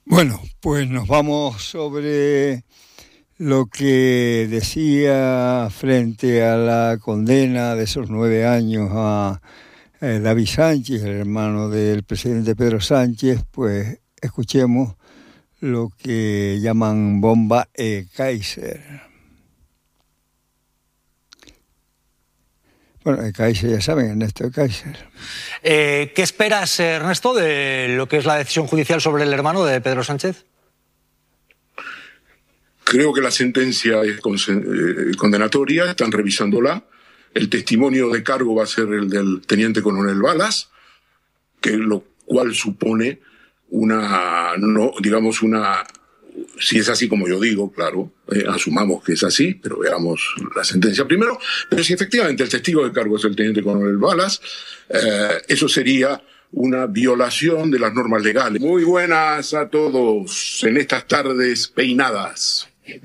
Bueno, pues nos vamos sobre lo que decía frente a la condena de esos 9 años a David Sánchez, el hermano del presidente Pedro Sánchez. Pues escuchemos lo que llaman bomba Kaiser. Bueno, Kaiser, ya saben, Ernesto Kaiser. ¿Qué esperas, Ernesto, de lo que es la decisión judicial sobre el hermano de Pedro Sánchez? Creo que la sentencia es condenatoria, están revisándola. El testimonio de cargo va a ser el del teniente coronel Balas, lo cual supone si es así como yo digo, claro, asumamos que es así, pero veamos la sentencia primero. Pero si efectivamente el testigo de cargo es el teniente coronel Balas, eso sería una violación de las normas legales. Muy buenas a todos en estas tardes peinadas.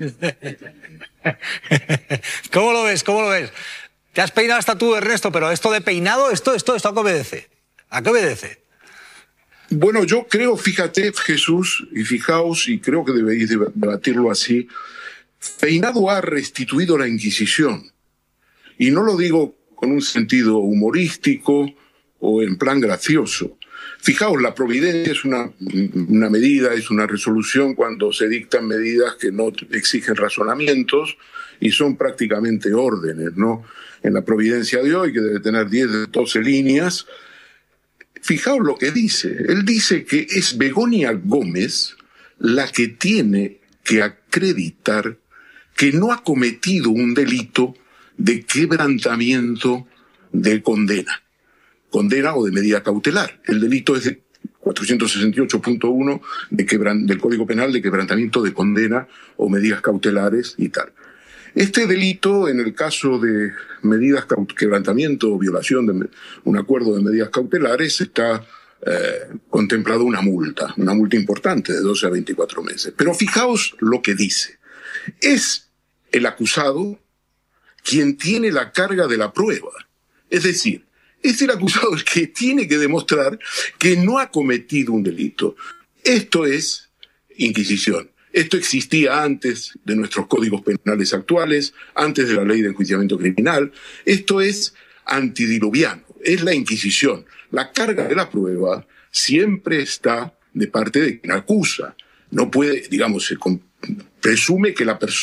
¿Cómo lo ves? ¿Cómo lo ves? Te has peinado hasta tú, Ernesto, pero esto de peinado, ¿esto a qué obedece? ¿A qué obedece? Bueno, yo creo, fíjate, Jesús, y fijaos, y creo que debéis debatirlo así, Peinado ha restituido la Inquisición. Y no lo digo con un sentido humorístico o en plan gracioso. Fijaos, la providencia es una medida, es una resolución cuando se dictan medidas que no exigen razonamientos y son prácticamente órdenes, ¿no? En la providencia de hoy, que debe tener 10 de 12 líneas, fijaos lo que dice. Él dice que es Begoña Gómez la que tiene que acreditar que no ha cometido un delito de quebrantamiento de condena o de medida cautelar. El delito es de 468.1 del Código Penal de quebrantamiento de condena o medidas cautelares y tal. Este delito, en el caso de quebrantamiento o violación de un acuerdo de medidas cautelares, está contemplado una multa importante de 12 a 24 meses. Pero fijaos lo que dice. Es el acusado quien tiene la carga de la prueba. Es decir, es el acusado el que tiene que demostrar que no ha cometido un delito. Esto es Inquisición. Esto existía antes de nuestros códigos penales actuales, antes de la ley de enjuiciamiento criminal. Esto es antidiluviano, es la Inquisición. La carga de la prueba siempre está de parte de quien acusa. No puede, digamos, se presume que la persona